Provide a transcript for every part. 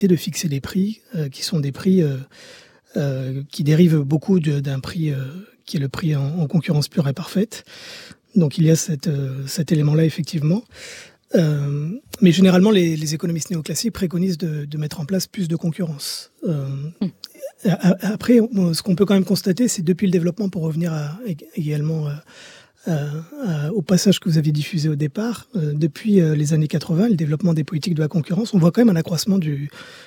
de fixer des prix qui sont des prix qui dérivent beaucoup d'un prix qui est le prix en concurrence pure et parfaite. Donc il y a cet élément-là effectivement. Mais généralement, les économistes néoclassiques préconisent de mettre en place plus de concurrence. Après, ce qu'on peut quand même constater, c'est depuis le développement, pour revenir également au passage que vous aviez diffusé au départ, depuis les années 80, le développement des politiques de la concurrence, on voit quand même un accroissement de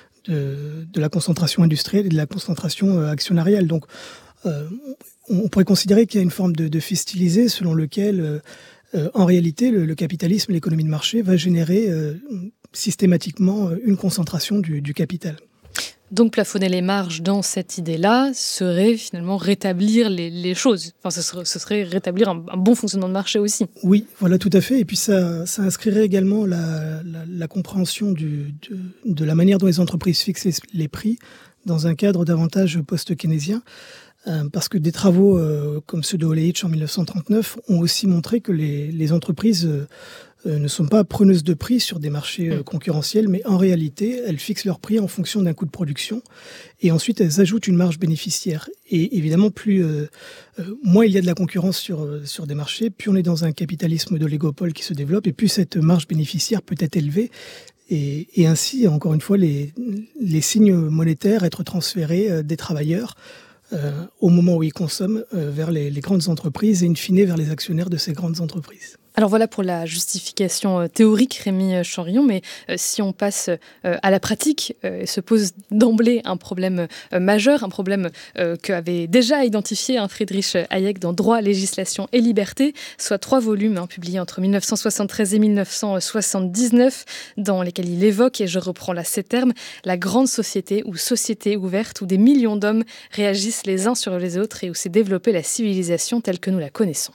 la concentration industrielle et de la concentration actionnariale. Donc, on pourrait considérer qu'il y a une forme de fait stylisé selon lequel, en réalité, le capitalisme, l'économie de marché, va générer systématiquement une concentration du capital. Donc plafonner les marges dans cette idée-là serait finalement rétablir les choses. Enfin, ce serait rétablir un bon fonctionnement de marché aussi. Oui, voilà, tout à fait. Et puis ça inscrirait également la compréhension de la manière dont les entreprises fixent les prix dans un cadre davantage post-keynésien. Parce que des travaux comme ceux de Holleitch en 1939 ont aussi montré que les entreprises ne sont pas preneuses de prix sur des marchés concurrentiels, mais en réalité, elles fixent leurs prix en fonction d'un coût de production et ensuite elles ajoutent une marge bénéficiaire. Et évidemment, moins il y a de la concurrence sur des marchés, plus on est dans un capitalisme d'oligopole qui se développe et plus cette marge bénéficiaire peut être élevée. Et ainsi, encore une fois, les signes monétaires être transférés des travailleurs au moment où ils consomment vers les grandes entreprises et in fine vers les actionnaires de ces grandes entreprises. Alors voilà pour la justification théorique, Rémi Chanrion, mais si on passe à la pratique, se pose d'emblée un problème majeur, un problème qu'avait déjà identifié Friedrich Hayek dans Droit, législation et liberté, soit 3 volumes publiés entre 1973 et 1979, dans lesquels il évoque, et je reprends là ces termes, la grande société ou société ouverte où des millions d'hommes réagissent les uns sur les autres et où s'est développée la civilisation telle que nous la connaissons.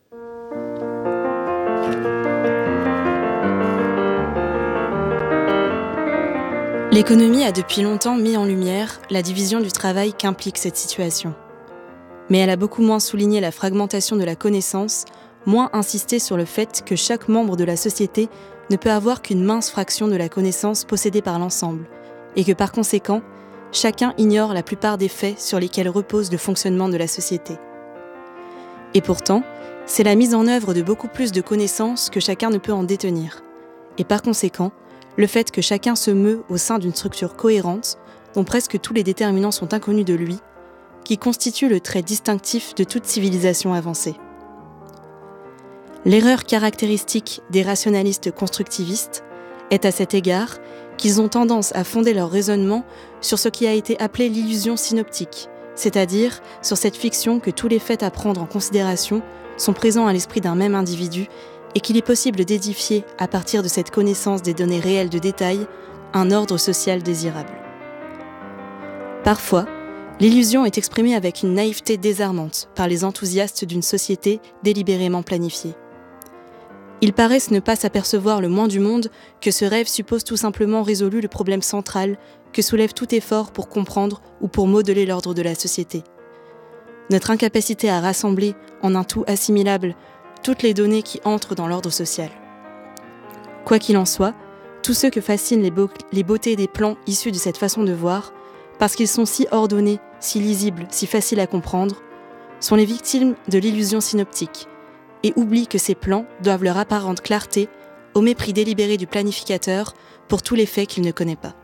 L'économie a depuis longtemps mis en lumière la division du travail qu'implique cette situation. Mais elle a beaucoup moins souligné la fragmentation de la connaissance, moins insisté sur le fait que chaque membre de la société ne peut avoir qu'une mince fraction de la connaissance possédée par l'ensemble, et que par conséquent, chacun ignore la plupart des faits sur lesquels repose le fonctionnement de la société. Et pourtant, c'est la mise en œuvre de beaucoup plus de connaissances que chacun ne peut en détenir. Et par conséquent, le fait que chacun se meut au sein d'une structure cohérente, dont presque tous les déterminants sont inconnus de lui, qui constitue le trait distinctif de toute civilisation avancée. L'erreur caractéristique des rationalistes constructivistes est à cet égard qu'ils ont tendance à fonder leur raisonnement sur ce qui a été appelé l'illusion synoptique, c'est-à-dire sur cette fiction que tous les faits à prendre en considération sont présents à l'esprit d'un même individu et qu'il est possible d'édifier, à partir de cette connaissance des données réelles de détail, un ordre social désirable. Parfois, l'illusion est exprimée avec une naïveté désarmante par les enthousiastes d'une société délibérément planifiée. Ils paraissent ne pas s'apercevoir le moins du monde que ce rêve suppose tout simplement résolu le problème central que soulève tout effort pour comprendre ou pour modeler l'ordre de la société. Notre incapacité à rassembler en un tout assimilable toutes les données qui entrent dans l'ordre social. Quoi qu'il en soit, tous ceux que fascinent les beautés des plans issus de cette façon de voir, parce qu'ils sont si ordonnés, si lisibles, si faciles à comprendre, sont les victimes de l'illusion synoptique et oublient que ces plans doivent leur apparente clarté au mépris délibéré du planificateur pour tous les faits qu'il ne connaît pas.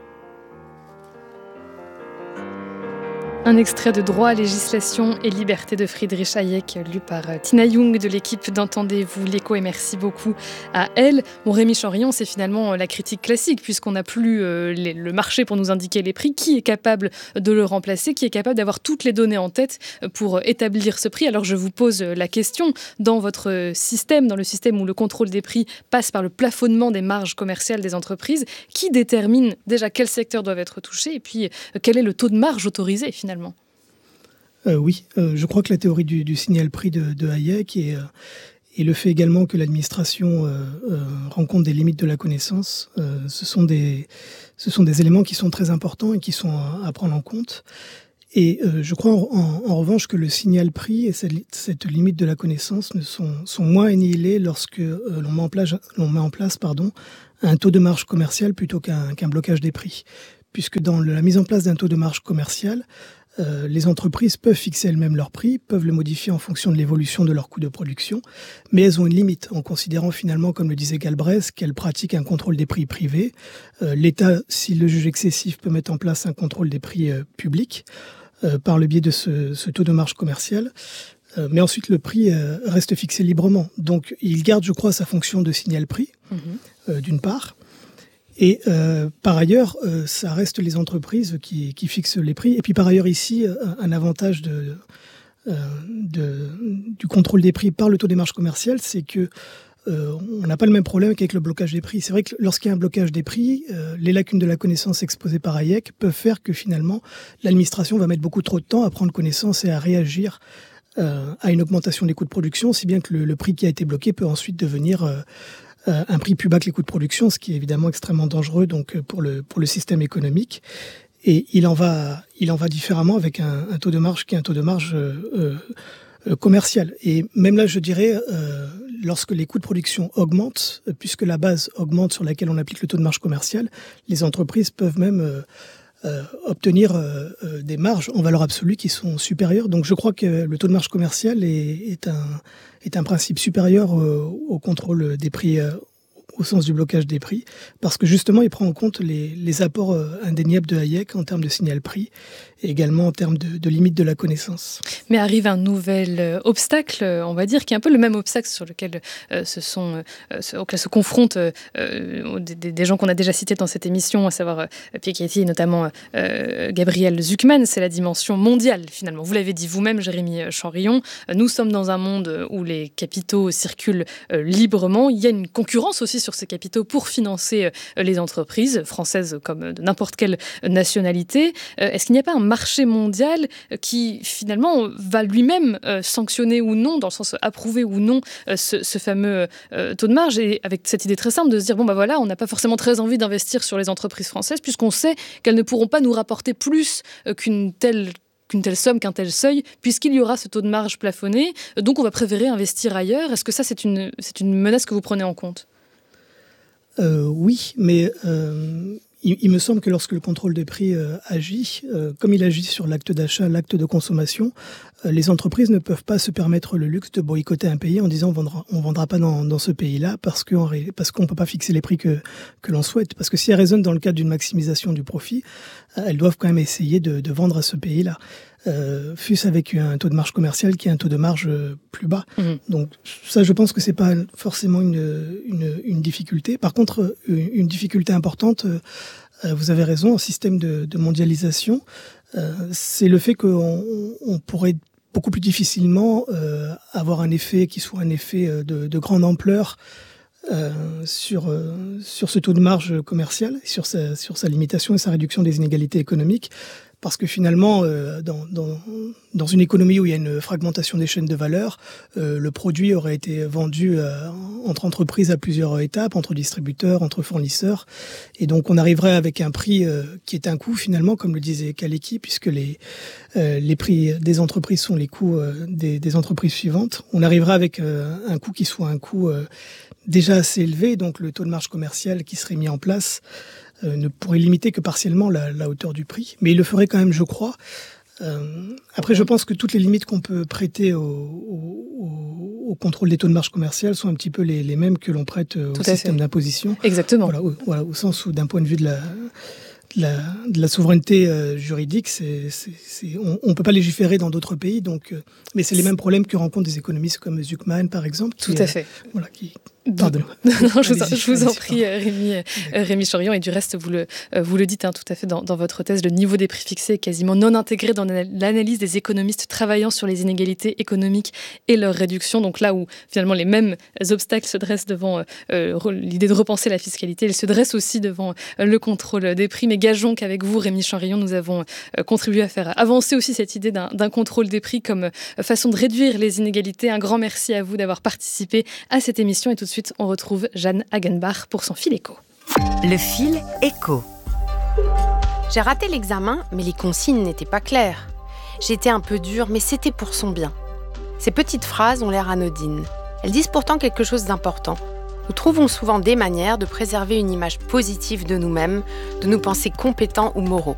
Un extrait de Droit, législation et liberté de Friedrich Hayek, lu par Tina Young de l'équipe d'Entendez-vous l'écho, et merci beaucoup à elle. Bon, Rémi Chanrion, c'est finalement la critique classique, puisqu'on n'a plus le marché pour nous indiquer les prix. Qui est capable de le remplacer? Qui est capable d'avoir toutes les données en tête pour établir ce prix? Alors je vous pose la question, dans votre système, dans le système où le contrôle des prix passe par le plafonnement des marges commerciales des entreprises, qui détermine déjà quels secteurs doivent être touchés et puis quel est le taux de marge autorisé finalement? Oui, je crois que la théorie du signal-prix de Hayek et le fait également que l'administration rencontre des limites de la connaissance, ce sont des éléments qui sont très importants et qui sont à prendre en compte. Et je crois en revanche que le signal-prix et cette limite de la connaissance sont moins annihilés lorsque l'on met en place un taux de marge commerciale plutôt qu'un blocage des prix. puisque dans la mise en place d'un taux de marge commercial, les entreprises peuvent fixer elles-mêmes leur prix, peuvent le modifier en fonction de l'évolution de leur coût de production, mais elles ont une limite en considérant finalement, comme le disait Galbraith, qu'elles pratiquent un contrôle des prix privés. L'État, s'il le juge excessif, peut mettre en place un contrôle des prix publics par le biais de ce taux de marge commercial. Mais ensuite, le prix reste fixé librement. Donc, il garde, je crois, sa fonction de signal-prix, d'une part. Et par ailleurs, ça reste les entreprises qui fixent les prix. Et puis par ailleurs, ici, un avantage du contrôle des prix par le taux des marges commerciales, c'est que on n'a pas le même problème qu'avec le blocage des prix. C'est vrai que lorsqu'il y a un blocage des prix, les lacunes de la connaissance exposées par Hayek peuvent faire que finalement, l'administration va mettre beaucoup trop de temps à prendre connaissance et à réagir à une augmentation des coûts de production, si bien que le prix qui a été bloqué peut ensuite devenir un prix plus bas que les coûts de production, ce qui est évidemment extrêmement dangereux donc, pour le système économique. Et il en va différemment avec un taux de marge qui est un taux de marge commercial. Et même là, je dirais, lorsque les coûts de production augmentent, puisque la base augmente sur laquelle on applique le taux de marge commercial, les entreprises peuvent même obtenir des marges en valeur absolue qui sont supérieures. Donc je crois que le taux de marge commercial est un principe supérieur au contrôle des prix au sens du blocage des prix, parce que justement il prend en compte les apports indéniables de Hayek en termes de signal-prix et également en termes de limite de la connaissance. Mais arrive un nouvel obstacle, on va dire, qui est un peu le même obstacle sur lequel auquel se confrontent des gens qu'on a déjà cités dans cette émission, à savoir Piketty et notamment Gabriel Zucman, c'est la dimension mondiale finalement. Vous l'avez dit vous-même, Jérémy Chanrion, nous sommes dans un monde où les capitaux circulent librement. Il y a une concurrence aussi sur ces capitaux pour financer les entreprises françaises comme de n'importe quelle nationalité. Est-ce qu'il n'y a pas un marché mondial qui finalement va lui-même sanctionner ou non, dans le sens approuver ou non ce fameux taux de marge, et avec cette idée très simple de se dire bon bah voilà, on n'a pas forcément très envie d'investir sur les entreprises françaises puisqu'on sait qu'elles ne pourront pas nous rapporter plus qu'une telle somme, qu'un tel seuil, puisqu'il y aura ce taux de marge plafonné, donc on va préférer investir ailleurs. Est-ce que ça c'est une menace que vous prenez en compte ? Oui, mais il me semble que lorsque le contrôle des prix agit, comme il agit sur l'acte d'achat, l'acte de consommation, les entreprises ne peuvent pas se permettre le luxe de boycotter un pays en disant on vendra pas dans ce pays-là parce qu'on ne peut pas fixer les prix que l'on souhaite. Parce que si elles raisonnent dans le cadre d'une maximisation du profit, elles doivent quand même essayer de vendre à ce pays-là. Fût-ce avec un taux de marge commercial qui est un taux de marge plus bas. Donc ça, je pense que c'est pas forcément une difficulté. Par contre, une difficulté importante, vous avez raison, en système de mondialisation, c'est le fait qu'on pourrait beaucoup plus difficilement avoir un effet qui soit un effet de grande ampleur sur ce taux de marge commercial, sur sa limitation et sa réduction des inégalités économiques. Parce que finalement, dans une économie où il y a une fragmentation des chaînes de valeur, le produit aurait été vendu entre entreprises à plusieurs étapes, entre distributeurs, entre fournisseurs. Et donc on arriverait avec un prix qui est un coût finalement, comme le disait Kalecki, puisque les prix des entreprises sont les coûts des entreprises suivantes. On arriverait avec un coût qui soit un coût déjà assez élevé, donc le taux de marge commercial qui serait mis en place ne pourrait limiter que partiellement la hauteur du prix. Mais il le ferait quand même, je crois. Après, je pense que toutes les limites qu'on peut prêter au contrôle des taux de marge commercial sont un petit peu les mêmes que l'on prête au système d'imposition. Exactement. Voilà, au sens où, d'un point de vue de la souveraineté juridique, on ne peut pas légiférer dans d'autres pays, donc, mais c'est les mêmes problèmes que rencontrent des économistes comme Zucman, par exemple. Tout à fait. Pardon. Je vous en prie, Rémi Chanrion, et du reste, vous le dites tout à fait dans votre thèse, le niveau des prix fixés est quasiment non intégré dans l'analyse des économistes travaillant sur les inégalités économiques et leur réduction. Donc là où finalement les mêmes obstacles se dressent devant l'idée de repenser la fiscalité, ils se dressent aussi devant le contrôle des prix. Mais gageons qu'avec vous, Rémi Chanrion, nous avons contribué à faire avancer aussi cette idée d'un contrôle des prix comme façon de réduire les inégalités. Un grand merci à vous d'avoir participé à cette émission, et tout de suite, on retrouve Jeanne Hagenbach pour son fil éco. Le fil éco. J'ai raté l'examen, mais les consignes n'étaient pas claires. J'étais un peu dure, mais c'était pour son bien. Ces petites phrases ont l'air anodines. Elles disent pourtant quelque chose d'important. nous trouvons souvent des manières de préserver une image positive de nous-mêmes, de nous penser compétents ou moraux.